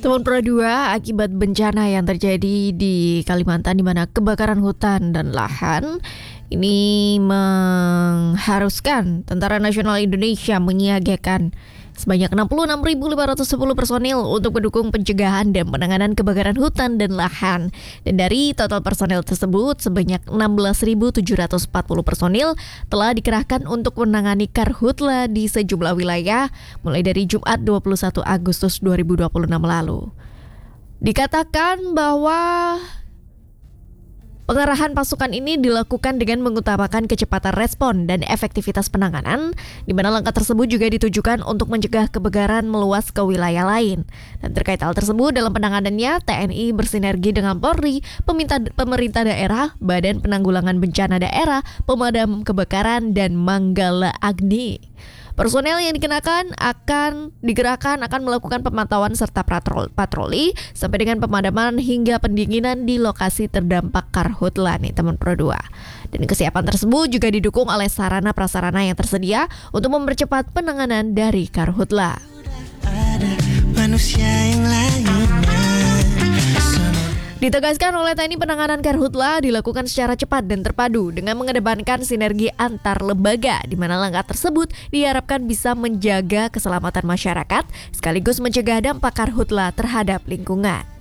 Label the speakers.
Speaker 1: Teman Pro 2 akibat bencana yang terjadi di Kalimantan di mana kebakaran hutan dan lahan ini mengharuskan Tentara Nasional Indonesia menyiagakan sebanyak 66.510 personil untuk mendukung pencegahan dan penanganan kebakaran hutan dan lahan. Dan dari total personil tersebut, sebanyak 16.740 personil telah dikerahkan untuk menangani karhutla di sejumlah wilayah mulai dari Jumat 21 Agustus 2026 lalu. Dikatakan bahwa pengarahan pasukan ini dilakukan dengan mengutamakan kecepatan respon dan efektivitas penanganan, di mana langkah tersebut juga ditujukan untuk mencegah kebakaran meluas ke wilayah lain. Dan terkait hal tersebut, dalam penanganannya, TNI bersinergi dengan Polri, pemerintah daerah, Badan Penanggulangan Bencana Daerah, Pemadam Kebakaran, dan Manggala Agni. Personel yang dikerahkan akan melakukan pemantauan serta patroli sampai dengan pemadaman hingga pendinginan di lokasi terdampak karhutla nih teman Pro 2. Dan kesiapan tersebut juga didukung oleh sarana-prasarana yang tersedia untuk mempercepat penanganan dari karhutla.
Speaker 2: Ada manusia yang lainnya.
Speaker 1: Ditegaskan oleh TNI, penanganan karhutla dilakukan secara cepat dan terpadu dengan mengedepankan sinergi antar lembaga, di mana langkah tersebut diharapkan bisa menjaga keselamatan masyarakat sekaligus mencegah dampak karhutla terhadap lingkungan.